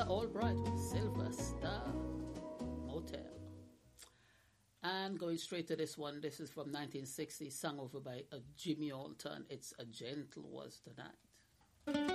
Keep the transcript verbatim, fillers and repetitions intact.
Sheila Albright with Silver Star Motel. And going straight to this one, this is from nineteen sixty, sung over by uh, Jimmy Alton. It's A Gentle Was the Night.